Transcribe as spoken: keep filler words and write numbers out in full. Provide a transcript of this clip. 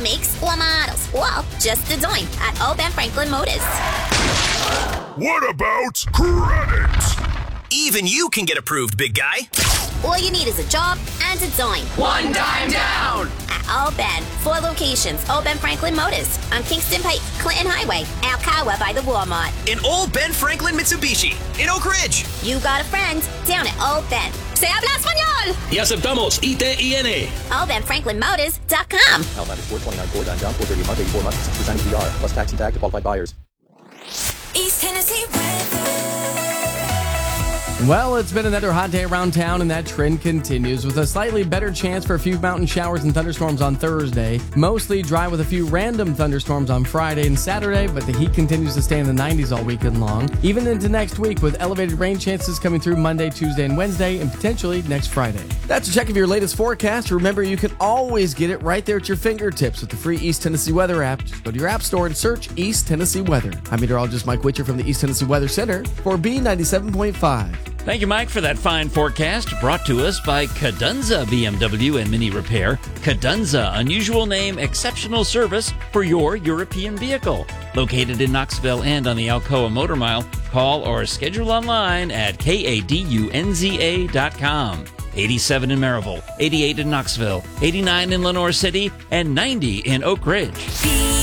makes or models, or just design at Old Ben Franklin Motors. What about credit? Even you can get approved, big guy. All you need is a job and a dime. One dime down! At Old Ben, four locations. Old Ben Franklin Motors on Kingston Pike, Clinton Highway, Alcoa by the Walmart. In Old Ben Franklin Mitsubishi, in Oak Ridge. You got a friend down at Old Ben. Se habla español! Y aceptamos I T I N. old ben franklin motors dot com. Outline is four twenty-nine Ford down, four thirty a month, eighty-four months, six percent A P R, plus tax and tag to qualified buyers. East Tennessee weather. Well, it's been another hot day around town, and that trend continues with a slightly better chance for a few mountain showers and thunderstorms on Thursday. Mostly dry with a few random thunderstorms on Friday and Saturday, but the heat continues to stay in the nineties all weekend long, even into next week with elevated rain chances coming through Monday, Tuesday, and Wednesday, and potentially next Friday. That's a check of your latest forecast. Remember, you can always get it right there at your fingertips with the free East Tennessee Weather app. Just go to your app store and search East Tennessee Weather. I'm meteorologist Mike Witcher from the East Tennessee Weather Center for B ninety-seven point five. Thank you, Mike, for that fine forecast brought to us by Cadunza B M W and Mini Repair. Cadunza, unusual name, exceptional service for your European vehicle. Located in Knoxville and on the Alcoa Motor Mile, call or schedule online at kadunza dot com. eighty-seven in Maryville, eighty-eight in Knoxville, eighty-nine in Lenore City, and ninety in Oak Ridge.